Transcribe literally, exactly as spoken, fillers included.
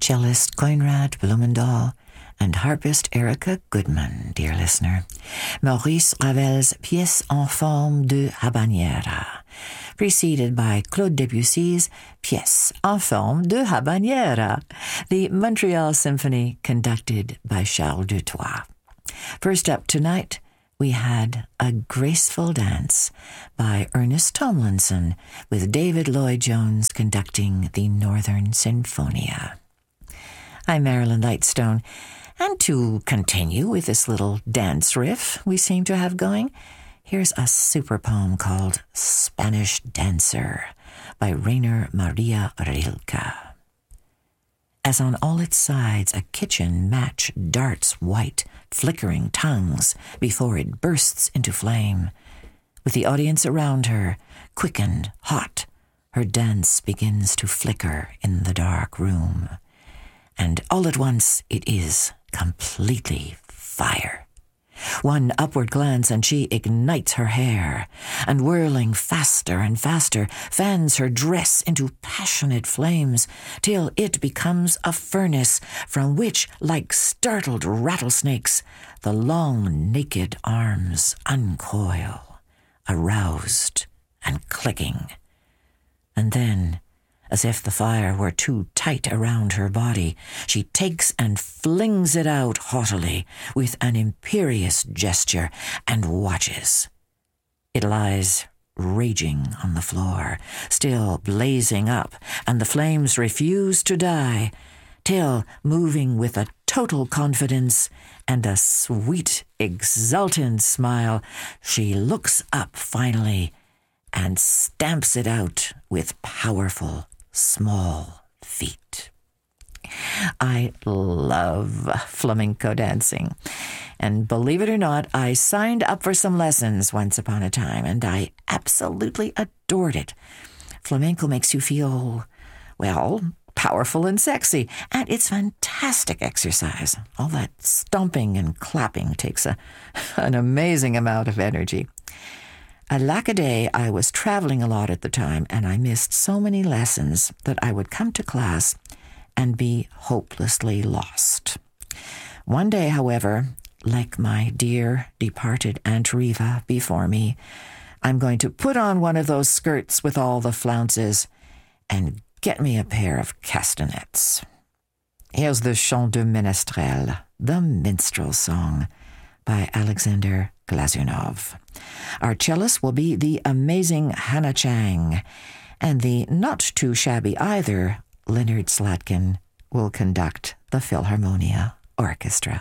cellist Coinrad Blumendahl, and harpist Erica Goodman, dear listener. Maurice Ravel's Pièce en forme de habanera, preceded by Claude Debussy's Pièce en forme de habanera, the Montreal Symphony conducted by Charles Dutoit. First up tonight, we had A Graceful Dance by Ernest Tomlinson, with David Lloyd-Jones conducting the Northern Sinfonia. I'm Marilyn Lightstone, and to continue with this little dance riff we seem to have going, here's a super poem called Spanish Dancer by Rainer Maria Rilke. As on all its sides a kitchen match darts white, flickering tongues before it bursts into flame, with the audience around her, quickened, hot, her dance begins to flicker in the dark room. And all at once it is completely fire. One upward glance and she ignites her hair, and whirling faster and faster, fans her dress into passionate flames, till it becomes a furnace from which, like startled rattlesnakes, the long naked arms uncoil, aroused and clicking. And then, as if the fire were too tight around her body, she takes and flings it out haughtily with an imperious gesture and watches. It lies raging on the floor, still blazing up, and the flames refuse to die, till, moving with a total confidence and a sweet, exultant smile, she looks up finally and stamps it out with powerful, small feet. I love flamenco dancing, and believe it or not, I signed up for some lessons once upon a time, and I absolutely adored it. Flamenco makes you feel, well, powerful and sexy, and it's fantastic exercise. All that stomping and clapping takes a, an amazing amount of energy. Alackaday, I was traveling a lot at the time, and I missed so many lessons that I would come to class and be hopelessly lost. One day, however, like my dear departed Aunt Riva before me, I'm going to put on one of those skirts with all the flounces and get me a pair of castanets. Here's the Chant de Ménestrel, the minstrel song, by Alexander Glazunov. Our cellist will be the amazing Hannah Chang, and the not-too-shabby either Leonard Slatkin will conduct the Philharmonia Orchestra.